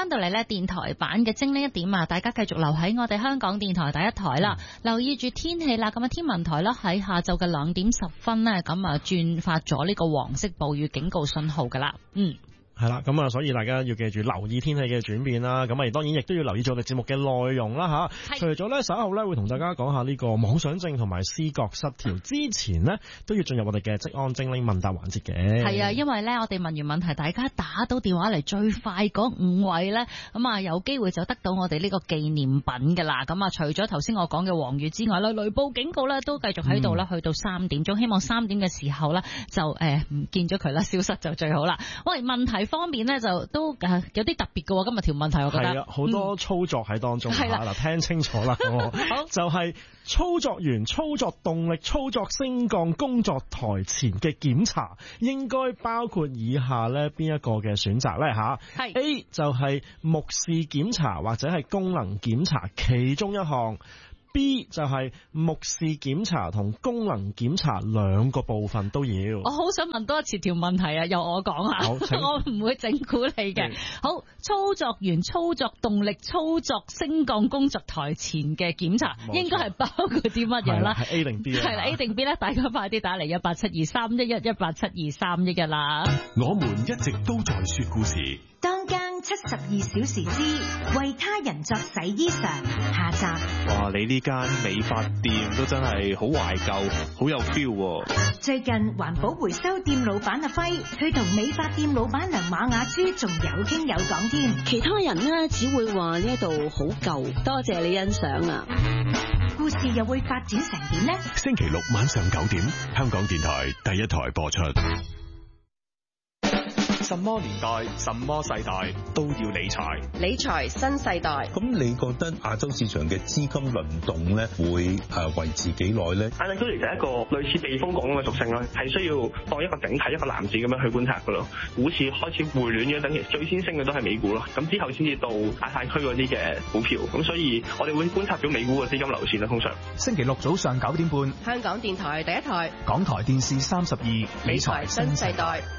翻到嚟咧，電台版嘅精靈一點啊，大家繼續留喺我哋香港電台第一台啦，留意住天氣啦。咁啊，天文台啦喺下晝嘅2點10分呢，咁啊轉發咗呢個黃色暴雨警告信號噶啦。 係啦，咁啊，所以大家要記住留意天氣嘅轉變啦。咁啊，當然亦都要留意咗我哋節目嘅內容啦吓。除咗咧稍後咧會同大家講下呢個妄想症同埋思覺失調之前呢，都要進入我哋嘅職安精靈問答環節嘅。係啊， 因為咧我哋問完問題，大家打到電話嚟最快嗰5位咧，咁啊有機會就得到我哋呢個紀念品噶啦。咁啊，除咗頭先我講嘅黃雨之外咧，雷暴警告咧都繼續喺度啦，去到3點鐘，希望3點嘅時候咧就唔見咗佢啦，消失就最好啦。喂，問題方面咧就都有啲特別嘅喎，今日條問題我覺得係啊，好多操作喺當中。係啦，嗱，聽清楚啦，好就係操作員操作動力操作升降工作台前嘅檢查，應該包括以下咧邊一個嘅選擇咧吓？係 A 就係目視檢查或者係功能檢查其中一項。B 就係目視檢查同功能檢查兩個部分都要。我好想問多一次條問題啊，由我講下。我唔會整蠱你嘅。好，操作員操作動力操作升降工作台前嘅檢查，應該係包括啲乜嘢啦？係 A 定 B 啊？係啦 A 定 B 咧？大家快啲打嚟1872311 1872311啦。 我們一直都在說故事。 當間72小時之為他人作洗衣裳下集。 哇！你呢間美髮店都真係好懷舊，好有 feel 喎。 最近環保回收店老闆阿輝，佢同美髮店老闆娘馬雅珠仲有傾有講添。 其他人呢只會話呢度好舊，多謝你欣賞啊。 故事又會發展成點呢？ 星期六晚上9點，香港電台第一台播出。 什麼年代、什麼世代都要理財。 理財新世代。 咁你覺得亞洲市場嘅資金輪動咧，會維持幾耐咧？ 亞洲其實係一個類似避風港咁嘅屬性咯，係需要當一個整體一個籃子咁樣去觀察噶咯。股市開始回暖嗰陣，其實最先升嘅都係美股咯，咁之後先至到亞太區嗰啲嘅股票。咁所以我哋會觀察咗美股嘅資金流線啦，通常。 星期六早上9點半， 香港電台第一台， 港台電視32， 理財新世代。